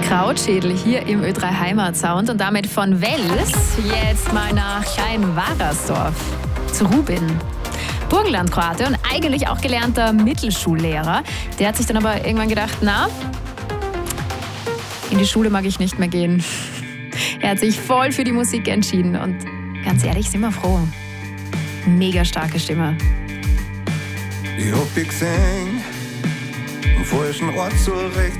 Krautschädel hier im Ö3 Heimatsound und damit von Wels jetzt mal nach Klein-Warersdorf zu Rubin. Burgenland-Kroate und eigentlich auch gelernter Mittelschullehrer. Der hat sich dann aber irgendwann gedacht, na, in die Schule mag ich nicht mehr gehen. Er hat sich voll für die Musik entschieden und ganz ehrlich, sind wir froh. Mega starke Stimme. Ich hab dich gesehen, am falschen Ort zur Recht